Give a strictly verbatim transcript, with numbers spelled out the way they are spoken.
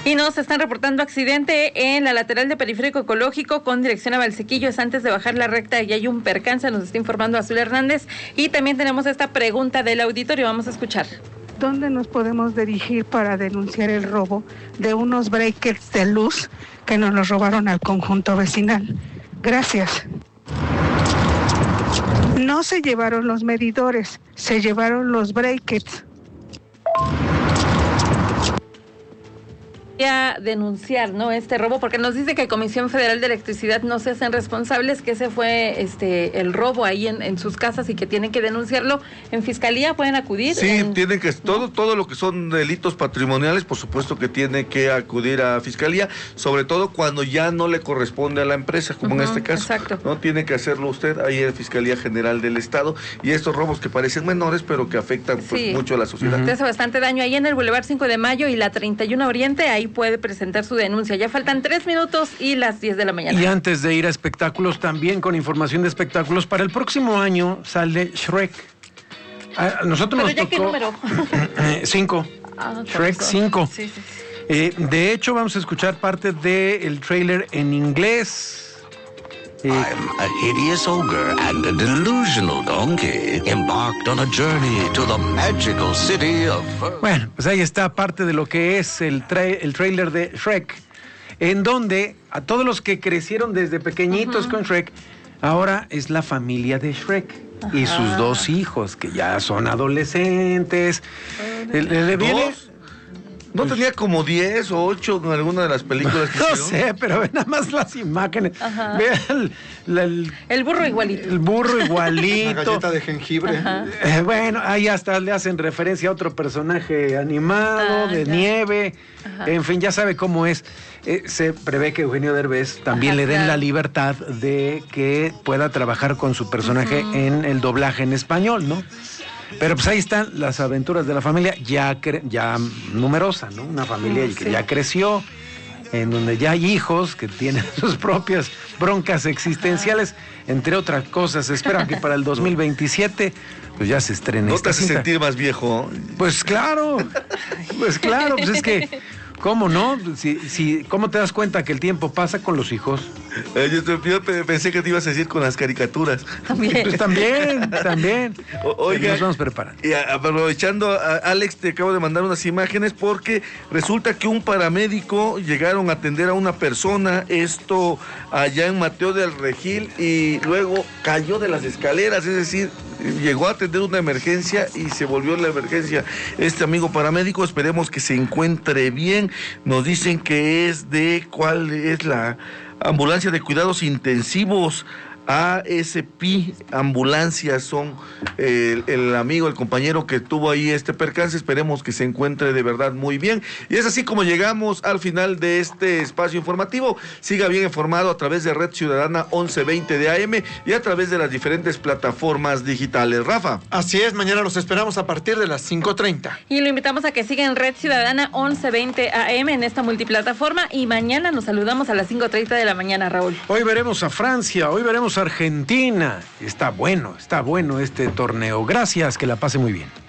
Y nos están reportando accidente en la lateral de Periférico Ecológico con dirección a Valsequillo. Es antes de bajar la recta y hay un percance, nos está informando Azul Hernández. Y también tenemos esta pregunta del auditorio, vamos a escuchar. ¿Dónde nos podemos dirigir para denunciar el robo de unos breakers de luz que nos los robaron al conjunto vecinal? Gracias. No se llevaron los medidores, se llevaron los breakers. A denunciar, ¿no?, este robo, porque nos dice que Comisión Federal de Electricidad no se hacen responsables, que ese fue este el robo ahí en, en sus casas y que tienen que denunciarlo. ¿En Fiscalía pueden acudir? Sí, en... tienen que, todo, todo lo que son delitos patrimoniales, por supuesto que tiene que acudir a Fiscalía, sobre todo cuando ya no le corresponde a la empresa, como uh-huh, en este caso. Exacto. No tiene que hacerlo usted ahí en Fiscalía General del Estado, y estos robos que parecen menores, pero que afectan pues, sí. mucho a la sociedad. Uh-huh. Hace bastante daño ahí en el Boulevard cinco de Mayo y la treinta y uno Oriente, ahí puede presentar su denuncia. Ya faltan tres minutos y las diez de la mañana. Y antes de ir a espectáculos, también con información de espectáculos, para el próximo año sale Shrek. A nosotros ¿Pero nos ya tocó... qué número? Cinco. Ah, Shrek cinco. Sí, sí, sí. Eh, de hecho, vamos a escuchar parte del tráiler en inglés. I'm a hideous ogre and a delusional donkey embarked on a journey to the magical city of... Bueno, pues ahí está parte de lo que es el, tra- el tráiler de Shrek, en donde a todos los que crecieron desde pequeñitos uh-huh. con Shrek, ahora es la familia de Shrek. Ajá. Y sus dos hijos, que ya son adolescentes. ¿El, el, el viene? ¿Dos? ¿No tenía como diez o ocho en alguna de las películas que No hicieron? sé, pero ve nada más las imágenes. Ajá. Ve el, el, el, el burro igualito. El burro igualito. La galleta de jengibre. Eh, bueno, ahí hasta le hacen referencia a otro personaje animado, ah, de ya. nieve. Ajá. En fin, ya sabe cómo es. Eh, se prevé que Eugenio Derbez también Ajá, le den claro. la libertad de que pueda trabajar con su personaje uh-huh. en el doblaje en español, ¿no? Pero pues ahí están las aventuras de la familia ya, cre- ya numerosa, ¿no? Una familia sí, que sí. ya creció, en donde ya hay hijos que tienen sus propias broncas existenciales, Ajá. entre otras cosas. Esperan que para el dos mil veintisiete pues ya se estrene. ¿No esta te hace cinta. sentir más viejo? Pues claro, pues claro, pues es que... ¿Cómo no? Si, si, ¿Cómo te das cuenta que el tiempo pasa con los hijos? Eh, yo, yo pensé que te ibas a decir con las caricaturas. También. Pues también, también. O, oiga, nos vamos preparando. Y aprovechando, a Alex, te acabo de mandar unas imágenes porque resulta que un paramédico llegaron a atender a una persona, esto allá en Mateo del Regil, y luego cayó de las escaleras, es decir, llegó a atender una emergencia y se volvió la emergencia. Este amigo paramédico, esperemos que se encuentre bien. Nos dicen que es de, ¿cuál es la ambulancia de cuidados intensivos? A S P Ambulancias son eh, el, el amigo, el compañero que tuvo ahí este percance. Esperemos que se encuentre de verdad muy bien. Y es así como llegamos al final de este espacio informativo. Siga bien informado a través de Red Ciudadana once veinte de A M y a través de las diferentes plataformas digitales. Rafa. Así es, mañana los esperamos a partir de las cinco treinta. Y lo invitamos a que siga en Red Ciudadana once veinte A M en esta multiplataforma, y mañana nos saludamos a las cinco treinta de la mañana, Raúl. Hoy veremos a Francia, hoy veremos Argentina. Está bueno, está bueno este torneo. Gracias, que la pase muy bien.